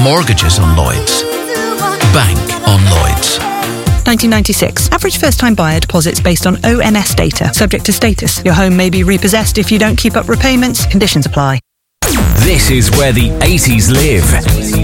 Mortgages on Lloyds. Bank on Lloyds. 1996. Average first-time buyer deposits based on ONS data. Subject to status. Your home may be repossessed if you don't keep up repayments. Conditions apply. This is where the 80s live.